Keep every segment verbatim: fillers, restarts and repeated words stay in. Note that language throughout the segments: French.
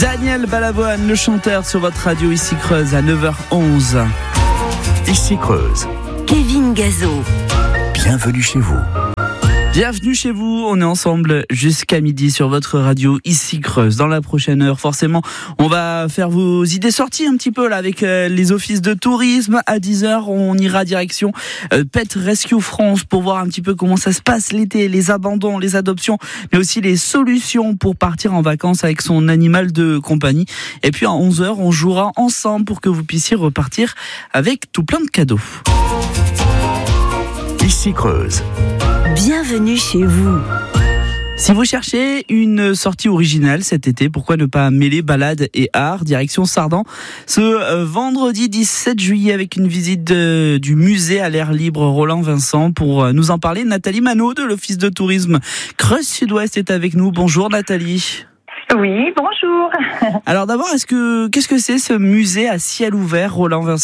Daniel Balavoine, le chanteur sur votre radio ici Creuse à neuf heures onze. Ici Creuse. Kevin Gazo. Bienvenue chez vous. Bienvenue chez vous, on est ensemble jusqu'à midi sur votre radio ici Creuse. Dans la prochaine heure, forcément, on va faire vos idées sorties un petit peu là avec euh, les offices de tourisme. À dix heures, on ira direction euh, Pet Rescue France pour voir un petit peu comment ça se passe l'été, les abandons, les adoptions, mais aussi les solutions pour partir en vacances avec son animal de compagnie. Et puis à onze heures, on jouera ensemble pour que vous puissiez repartir avec tout plein de cadeaux. Ici Creuse. Bienvenue chez vous. Si vous cherchez une sortie originale cet été, pourquoi ne pas mêler balade et art, direction Sardan, ce euh, vendredi dix-sept juillet avec une visite de, du musée à l'air libre Roland Vincent. Pour euh, nous en parler, Nathalie Manot de l'Office de tourisme Creuse Sud-Ouest est avec nous. Bonjour Nathalie. Oui, bonjour. Alors d'abord, est-ce que, qu'est-ce que c'est ce musée à ciel ouvert Roland Vincent ?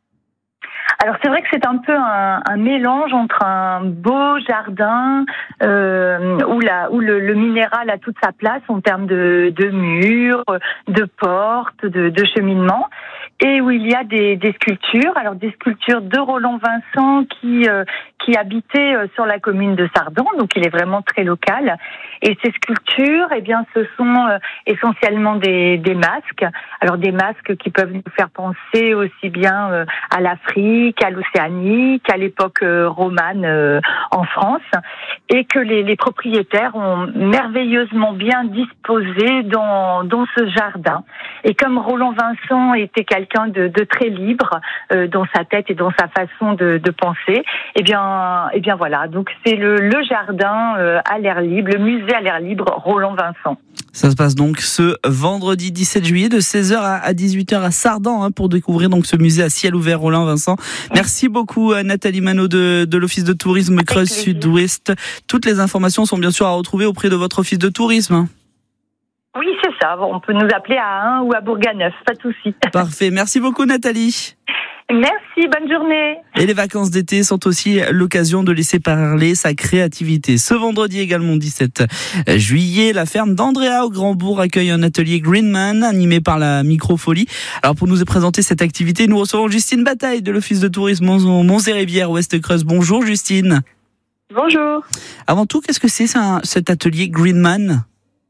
Alors c'est vrai que c'est un peu un, un mélange entre un beau jardin euh, où, la, où le, le minéral a toute sa place en termes de, de murs, de portes, de, de cheminement, et où il y a des, des sculptures. Alors des sculptures de Roland Vincent qui euh, qui habitait sur la commune de Sardan, donc il est vraiment très local. Et ces sculptures, eh bien, ce sont euh, essentiellement des, des masques. Alors des masques qui peuvent nous faire penser aussi bien euh, à l'Afrique, à l'Océanie, qu'à l'époque euh, romane euh, en France, et que les, les propriétaires ont merveilleusement bien disposé dans dans ce jardin. Et comme Roland Vincent était quelqu'un de, de très libre euh, dans sa tête et dans sa façon de, de penser, eh bien, eh bien voilà. Donc c'est le, le jardin euh, à l'air libre, le musée à l'air libre Roland Vincent. Ça se passe donc ce vendredi dix-sept juillet de seize heures à dix-huit heures à Sardan hein, pour découvrir donc ce musée à ciel ouvert Roland Vincent. Merci beaucoup à Nathalie Manot de, de l'Office de tourisme Creuse Sud-Ouest. Toutes les informations sont bien sûr à retrouver auprès de votre office de tourisme. Oui, c'est ça. On peut nous appeler à Ain ou à Bourganeuf, pas de souci. Parfait. Merci beaucoup Nathalie. Merci, bonne journée. Et les vacances d'été sont aussi l'occasion de laisser parler sa créativité. Ce vendredi également dix-sept juillet, la ferme d'Andrea au Grand-Bourg accueille un atelier Greenman animé par la Microfolie. Alors pour nous présenter cette activité, nous recevons Justine Bataille de l'Office de tourisme Monts-et-Rivières Ouest-Creuse. Bonjour Justine. Bonjour. Avant tout, qu'est-ce que c'est ça, cet atelier Greenman ?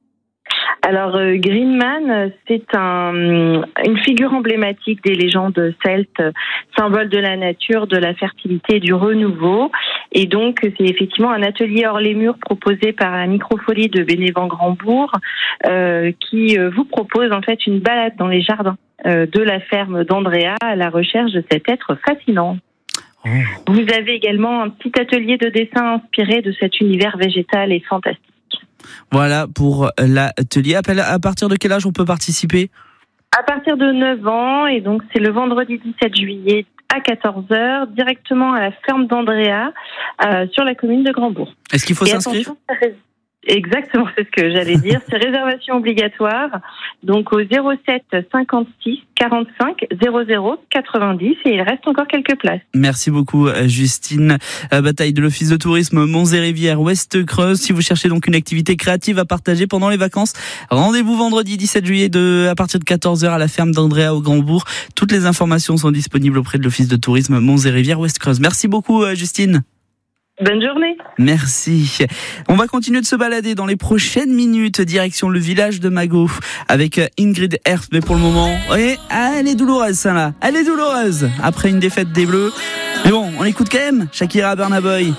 Alors, euh, Greenman, c'est un, une figure emblématique des légendes celtes, symbole de la nature, de la fertilité et du renouveau. Et donc, c'est effectivement un atelier hors les murs proposé par la Microfolie de Bénévent Grand-Bourg euh, qui euh, vous propose en fait une balade dans les jardins euh, de la ferme d'Andrea à la recherche de cet être fascinant. Oh. Vous avez également un petit atelier de dessin inspiré de cet univers végétal et fantastique. Voilà pour l'atelier. À partir de quel âge on peut participer ? À partir de neuf ans, et donc c'est le vendredi dix-sept juillet à quatorze heures, directement à la ferme d'Andrea, euh, sur la commune de Grand-Bourg. Est-ce qu'il faut et s'inscrire ? Exactement, c'est ce que j'allais dire. C'est réservation obligatoire, donc au zéro sept cinquante-six quarante-cinq zéro zéro quatre-vingt-dix et il reste encore quelques places. Merci beaucoup Justine Bataille de l'Office de tourisme Monts-et-Rivières Ouest-Creuse. Si vous cherchez donc une activité créative à partager pendant les vacances, rendez-vous vendredi dix-sept juillet de, à partir de quatorze heures à la ferme d'Andrea au Grand-Bourg. Toutes les informations sont disponibles auprès de l'Office de tourisme Monts-et-Rivières Ouest-Creuse. Merci beaucoup Justine. Bonne journée. Merci. On va continuer de se balader dans les prochaines minutes, direction le village de Magot, avec Ingrid Herf. Mais pour le moment, oui, elle est douloureuse, ça là. Elle est douloureuse, après une défaite des Bleus. Mais bon, on écoute quand même Shakira Burna Boy.